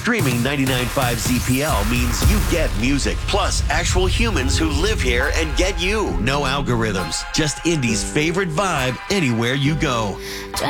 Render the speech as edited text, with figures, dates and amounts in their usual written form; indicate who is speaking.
Speaker 1: Streaming 99.5 ZPL means you get music, plus actual humans who live here and get you. No algorithms, just Indy's favorite vibe anywhere you go.